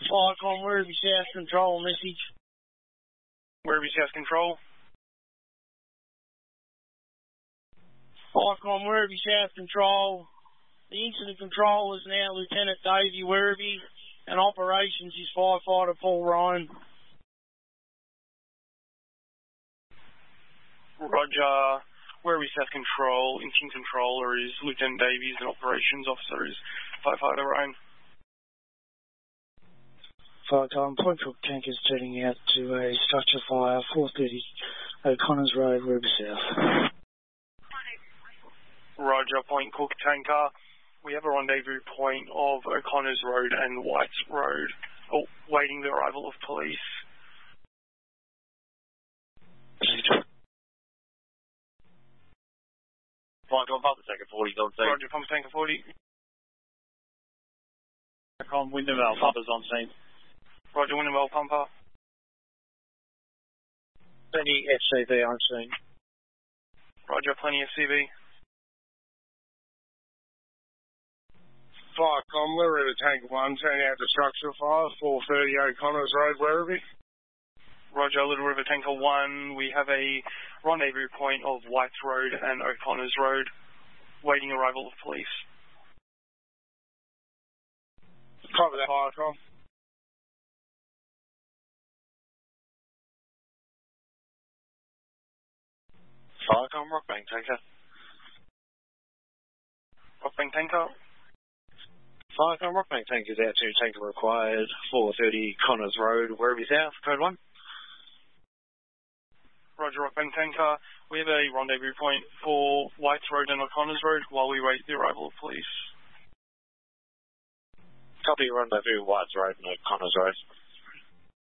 Firecom, Werribee South Control message. Werribee South Control. Firecom, Werribee South Control. The incident control is now Lieutenant Davey Werribee, and operations is Firefighter Paul Ryan. Roger. Werribee South Control. Incident controller is Lieutenant Davies, and operations officer is Firefighter Ryan. Firecom, Point Cook tankers turning out to a structure fire, 430 O'Connors Road, Werribee South. Roger, Point Cook tanker. We have a rendezvous point of O'Connors Road and Whites Road, waiting the arrival of police. Firecom, pump tanker 40, on scene. Roger, pump tanker 40. Firecom, Windmill pumpers on scene. Roger, Windmill pumper. Plenty FCV on scene. Roger, plenty FCV. Firecom, Werribee Tank 1, turning out to structure fire, 430 O'Connors Road, Werribee. Roger, Little River Tanker 1. We have a rendezvous point of Whites Road and O'Connors Road, waiting arrival of police. Copy that, Firecom. Firecom, Rockbank tanker. Rockbank tanker. Firecom, Rockbank tankers out to tanker required, 430 Connors Road, Werribee South, code 1. Roger, Rockbank tanker. We have a rendezvous point for Whites Road and O'Connors Road while we wait the arrival of police. Copy, rendezvous, Whites Road and O'Connors Road.